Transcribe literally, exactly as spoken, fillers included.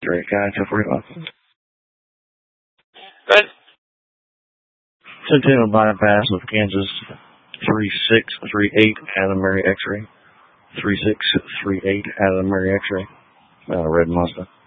Great guy, ten forty-five. Good. Centennial bypass of Kansas, three six three eight, Adam Mary X-ray. three six three eight, Adam Mary X-ray. Uh, red Mazda.